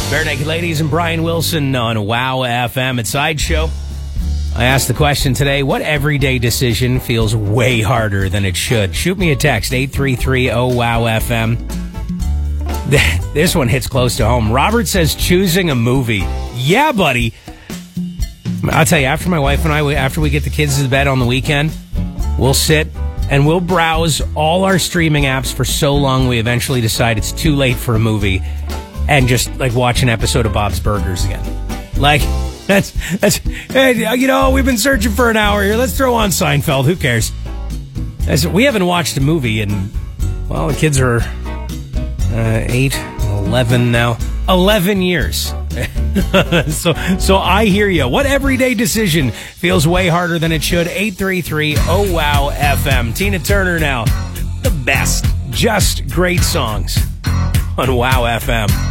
Bare Naked Ladies and Brian Wilson on Wow FM at Sideshow. I asked the question today, what everyday decision feels way harder than it should? Shoot me a text, 833-OWOW-FM. This one hits close to home. Robert says choosing a movie. Yeah, buddy. I'll tell you, after my wife and I, after we get the kids to bed on the weekend, we'll sit and we'll browse all our streaming apps for so long we eventually decide it's too late for a movie and just like watch an episode of Bob's Burgers again. Like, that's hey, you know, we've been searching for an hour here. Let's throw on Seinfeld. Who cares? We haven't watched a movie in, well, the kids are 8, 11 now. 11 years. So I hear you. What everyday decision feels way harder than it should? 833-OWOW-FM. Tina Turner now. The best. Just great songs on Wow FM.